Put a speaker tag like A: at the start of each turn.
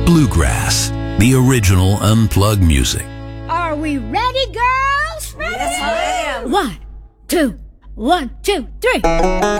A: Bluegrass, the original unplugged music.
B: Are we ready, girls? Ready?
C: Yes, ma'am.
B: 1, 2, 1, 2, 3.